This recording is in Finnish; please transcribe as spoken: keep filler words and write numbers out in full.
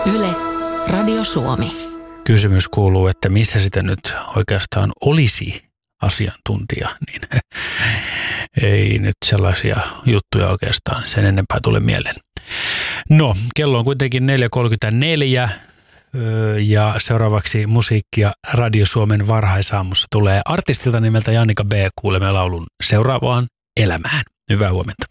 Yle, Radio Suomi. Kysymys kuuluu, että missä sitä nyt oikeastaan olisi asiantuntija, niin ei nyt sellaisia juttuja oikeastaan sen enempää tule mieleen. No, kello on kuitenkin neljä kolmekymmentäneljä ja seuraavaksi musiikkia Radio Suomen varhaisaamussa tulee artistilta nimeltä Jannika B. Kuulemme laulun Seuraavaan elämään. Hyvää huomenta.